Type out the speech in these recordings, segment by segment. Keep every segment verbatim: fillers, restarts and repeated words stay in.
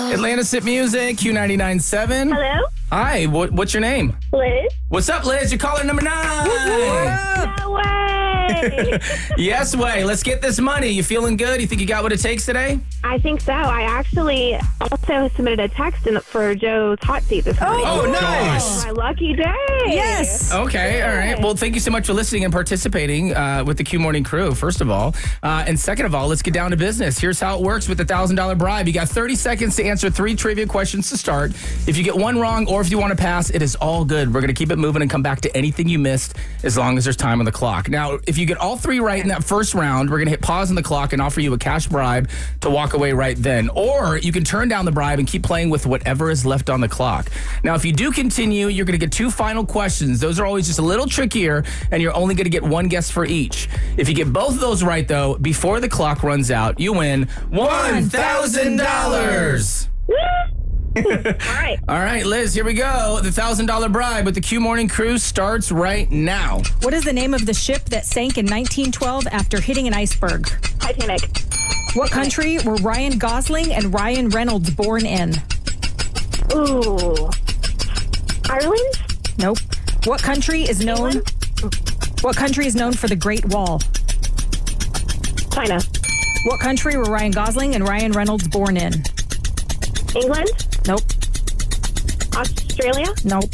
Atlanta Sit Music, Q ninety-nine point seven. Hello? Hi, what, what's your name? Liz? What's up, Liz? You're caller number nine. No way! Yes, way. Let's get this money. You feeling good? You think you got what it takes today? I think so. I actually also submitted a text in, for Joe's hot seat this morning. Oh, nice. My lucky day. Yes. Okay, all right. Well, thank you so much for listening and participating uh, with the Q Morning Crew, first of all. Uh, and second of all, let's get down to business. Here's how it works with the one thousand dollars bribe. You got thirty seconds to answer three trivia questions to start. If you get one wrong or if you want to pass, it is all good. We're going to keep it moving and come back to anything you missed as long as there's time on the clock. Now, if you get all three right in that first round, we're going to hit pause on the clock and offer you a cash bribe to walk away right then. Or you can turn down the bribe and keep playing with whatever is left on the clock. Now, if you do continue, you're going to get two final questions. Those are always just a little trickier, and you're only going to get one guess for each. If you get both of those right, though, before the clock runs out, you win one thousand dollars. All right. All right, Liz, here we go. The one thousand dollars bribe with the Q Morning Crew starts right now. What is the name of the ship that sank in nineteen twelve after hitting an iceberg? Titanic. What country were Ryan Gosling and Ryan Reynolds born in? Ooh. Ireland? Nope. What country is known? England? What country is known for the Great Wall? China. What country were Ryan Gosling and Ryan Reynolds born in? England? Nope. Australia? Nope.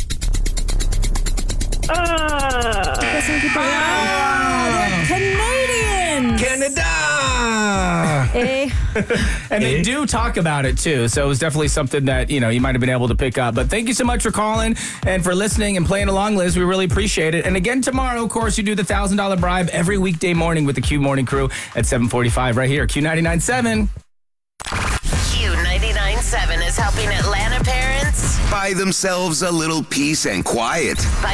Uh, Ah, they're Canadians. Canada! Eh? And they do talk about it, too. So it was definitely something that, you know, you might have been able to pick up. But thank you so much for calling and for listening and playing along, Liz. We really appreciate it. And again, tomorrow, of course, you do the one thousand dollars bribe every weekday morning with the Q Morning Crew at seven forty-five right here. Q ninety-nine point seven. Q ninety-nine point seven is helping Atlanta parents Buy themselves a little peace and quiet. by